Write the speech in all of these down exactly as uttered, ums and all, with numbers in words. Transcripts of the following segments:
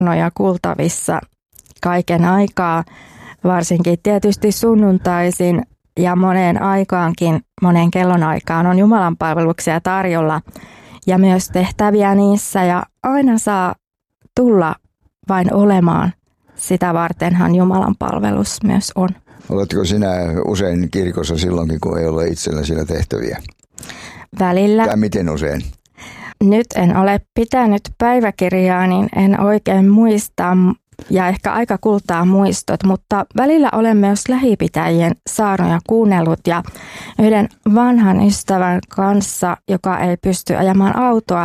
saarnoja kuultavissa kaiken aikaa, varsinkin tietysti sunnuntaisin ja moneen aikaankin, moneen kellonaikaan on jumalanpalveluksia tarjolla ja myös tehtäviä niissä ja aina saa tulla vain olemaan. Sitä vartenhan jumalanpalvelus myös on. Oletko sinä usein kirkossa silloinkin, kun ei ole itsellä siellä tehtäviä? Välillä. Tai miten usein? Nyt en ole pitänyt päiväkirjaa, niin en oikein muista ja ehkä aika kultaa muistot, mutta välillä olen myös lähipitäjien saarnoja kuunnellut ja yhden vanhan ystävän kanssa, joka ei pysty ajamaan autoa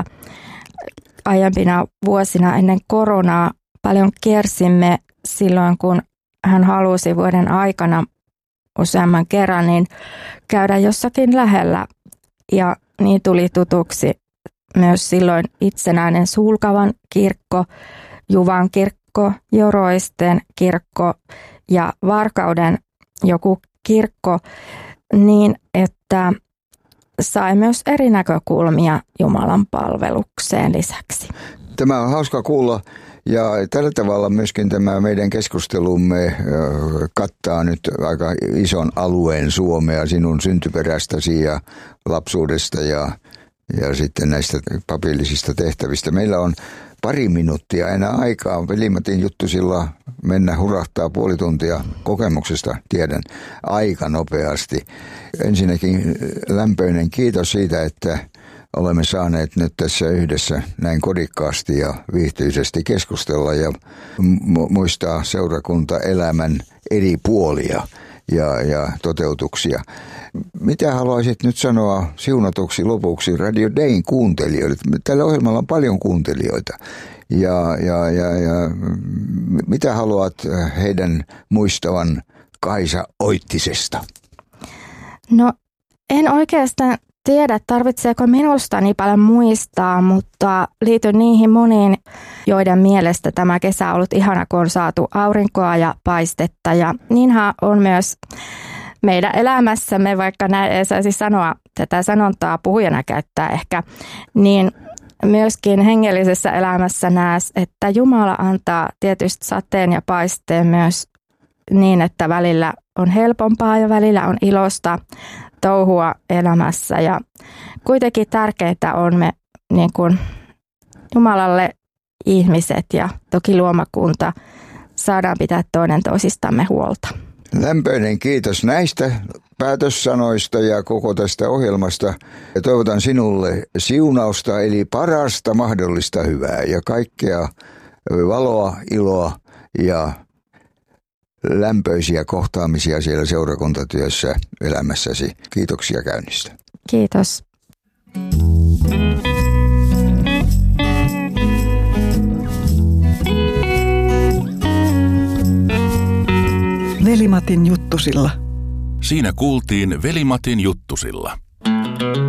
aiempina vuosina ennen koronaa, paljon kiersimme silloin, kun hän halusi vuoden aikana useamman kerran niin käydä jossakin lähellä ja niin tuli tutuksi myös silloin itsenäinen Sulkavan kirkko, Juvan kirkko, Joroisten kirkko ja Varkauden joku kirkko, niin että sai myös eri näkökulmia Jumalan palvelukseen lisäksi. Tämä on hauska kuulla ja tällä tavalla myöskin tämä meidän keskustelumme kattaa nyt aika ison alueen Suomea sinun syntyperästäsi ja lapsuudesta ja Ja sitten näistä papillisista tehtävistä. Meillä on pari minuuttia enää aikaa. Veli-Matin Juttusilla mennä hurahtaa puoli tuntia kokemuksesta, tiedän, aika nopeasti. Ensinnäkin lämpöinen kiitos siitä, että olemme saaneet nyt tässä yhdessä näin kodikkaasti ja viihtyisesti keskustella ja mu- muistaa seurakuntaelämän eri puolia ja, ja toteutuksia. Mitä haluaisit nyt sanoa siunatuksi lopuksi Radio Dayn kuuntelijoille? Tällä ohjelmalla on paljon kuuntelijoita. Ja, ja, ja, ja mitä haluat heidän muistavan Kaisa Oittisesta? No en oikeastaan tiedä, tarvitseeko minusta niin paljon muistaa, mutta liityn niihin moniin, joiden mielestä tämä kesä on ollut ihana, kun on saatu aurinkoa ja paistetta. Ja niinhän on myös meidän elämässämme, vaikka näin ei saisi sanoa tätä sanontaa puhujana käyttää ehkä, niin myöskin hengellisessä elämässä näes, että Jumala antaa tietysti sateen ja paisteen myös niin, että välillä on helpompaa ja välillä on ilosta touhua elämässä. Ja kuitenkin tärkeintä on me niin kuin Jumalalle ihmiset ja toki luomakunta saadaan pitää toinen toisistamme huolta. Lämpöinen kiitos näistä päätössanoista ja koko tästä ohjelmasta. Ja toivotan sinulle siunausta eli parasta mahdollista hyvää ja kaikkea valoa, iloa ja lämpöisiä kohtaamisia siellä seurakuntatyössä elämässäsi. Kiitoksia käynnistä. Kiitos. Veli-Matin Juttusilla. Siinä kuultiin Veli-Matin Juttusilla.